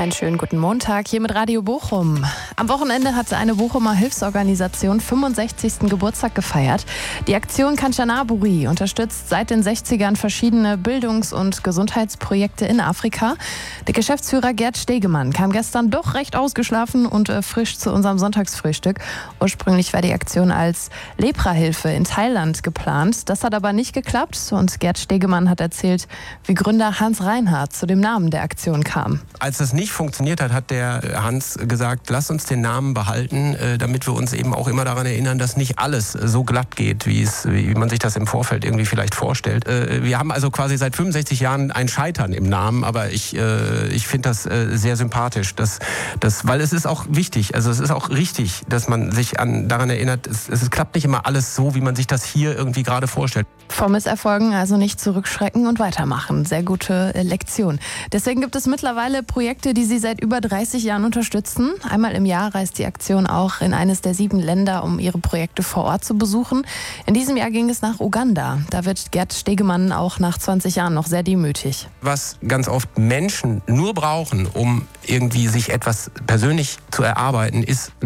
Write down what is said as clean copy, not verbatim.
Einen schönen guten Montag hier mit Radio Bochum. Am Wochenende hat eine Bochumer Hilfsorganisation 65. Geburtstag gefeiert. Die Aktion Kanchanaburi unterstützt seit den 60ern verschiedene Bildungs- und Gesundheitsprojekte in Afrika. Der Geschäftsführer Gerd Stegemann kam gestern doch recht ausgeschlafen und frisch zu unserem Sonntagsfrühstück. Ursprünglich war die Aktion als Leprahilfe in Thailand geplant. Das hat aber nicht geklappt und Gerd Stegemann hat erzählt, wie Gründer Hans Reinhardt zu dem Namen der Aktion kam. Als das nicht funktioniert hat, hat der Hans gesagt, lass uns den Namen behalten, damit wir uns eben auch immer daran erinnern, dass nicht alles so glatt geht, wie man sich das im Vorfeld irgendwie vielleicht vorstellt. Wir haben also quasi seit 65 Jahren ein Scheitern im Namen, aber ich finde das sehr sympathisch, weil es ist auch wichtig, also es ist auch richtig, dass man sich daran erinnert, es klappt nicht immer alles so, wie man sich das hier irgendwie gerade vorstellt. Vor Misserfolgen also nicht zurückschrecken und weitermachen. Sehr gute Lektion. Deswegen gibt es mittlerweile Projekte, die sie seit über 30 Jahren unterstützen. Einmal im Jahr reist die Aktion auch in eines der 7 Länder, um ihre Projekte vor Ort zu besuchen. In diesem Jahr ging es nach Uganda. Da wird Gerd Stegemann auch nach 20 Jahren noch sehr demütig. Was ganz oft Menschen nur brauchen, um irgendwie sich etwas persönlich zu erarbeiten, ist